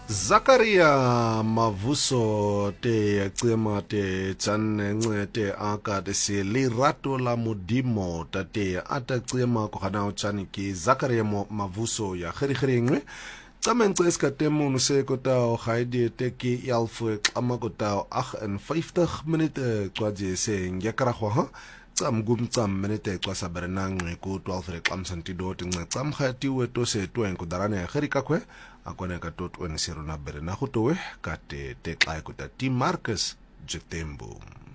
Zakaria Mavuso te cema te tsanne te aka te se lerato la modimo tate ata cema ko hana tshani ki Zakaria Mavuso ya khirikhiringwe tsamence skatemo no se kota o gaidi te ki yalfu xama kota 58 minute kwaje se ngekara go ha tsam minute kwa saberenang ku 12 re xam santido tinga tsam khati weto se twen ku darane khirika kwe akone ka tot wen sirona bere na khutowe ka te xai ku ta Marcus Jetembo.